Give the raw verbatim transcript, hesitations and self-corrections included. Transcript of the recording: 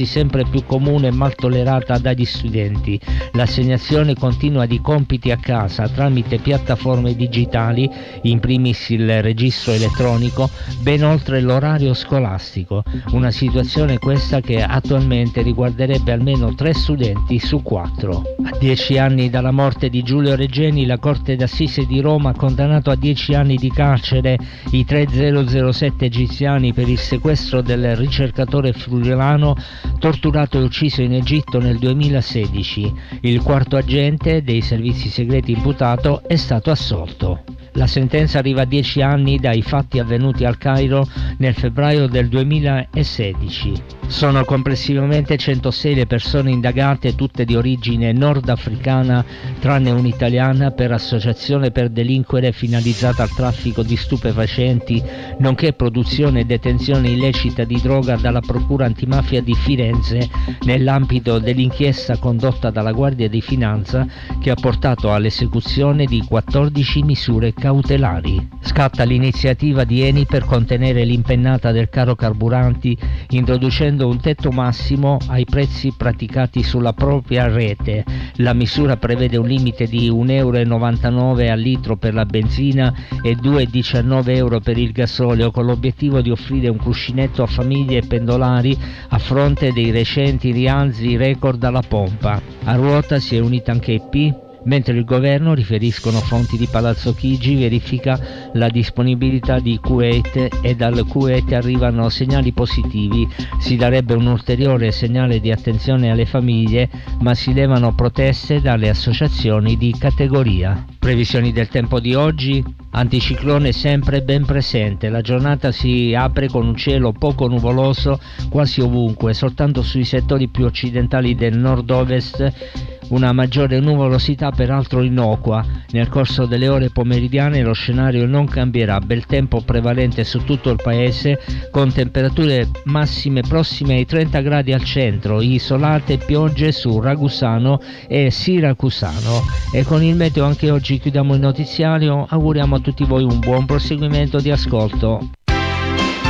farsi sempre più comune e mal tollerata dagli studenti. L'assegnazione continua di compiti a casa tramite piattaforme digitali, in primis il registro elettronico, ben oltre l'orario scolastico. Una situazione questa che attualmente riguarderebbe almeno tre studenti su quattro. A dieci anni dalla morte di Giulio Regeni, la Corte d'Assise di Roma ha condannato a dieci anni di carcere i tre zero zero sette egiziani per il sequestro del ricercatore friulano torturato e ucciso in Egitto nel duemilasedici. Il quarto agente dei servizi segreti imputato è stato assolto. La sentenza arriva a dieci anni dai fatti avvenuti al Cairo nel febbraio del duemilasedici. Sono complessivamente centosei le persone indagate, tutte di origine nordafricana, tranne un'italiana, per associazione per delinquere finalizzata al traffico di stupefacenti, nonché produzione e detenzione illecita di droga dalla Procura Antimafia di Firenze, nell'ambito dell'inchiesta condotta dalla Guardia di Finanza che ha portato all'esecuzione di quattordici misure cautelari. Scatta l'iniziativa di Eni per contenere l'impennata del caro carburanti, introducendo un tetto massimo ai prezzi praticati sulla propria rete. La misura prevede un limite di un euro e novantanove al litro per la benzina e due virgola diciannove euro per il gasolio, con l'obiettivo di offrire un cuscinetto a famiglie e pendolari a fronte dei recenti rialzi record alla pompa. A ruota si è unita anche E P, mentre il governo, riferiscono fonti di Palazzo Chigi, verifica la disponibilità di Kuwait e dal Kuwait arrivano segnali positivi. Si darebbe un ulteriore segnale di attenzione alle famiglie, ma si levano proteste dalle associazioni di categoria. Previsioni del tempo di oggi: anticiclone sempre ben presente, la giornata si apre con un cielo poco nuvoloso quasi ovunque, soltanto sui settori più occidentali del nord-ovest una maggiore nuvolosità peraltro innocua. Nel corso delle ore pomeridiane lo scenario non cambierà, bel tempo prevalente su tutto il paese, con temperature massime prossime ai trenta gradi al centro, isolate piogge su Ragusano e Siracusano. E con il meteo anche oggi chiudiamo il notiziario, auguriamo a tutti voi un buon proseguimento di ascolto.